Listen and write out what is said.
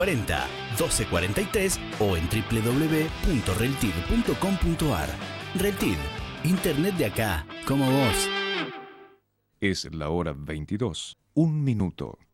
40 1243 o en www.reltiv.com.ar. Reltiv, internet de acá, como vos. Es la hora 22, 1 minuto.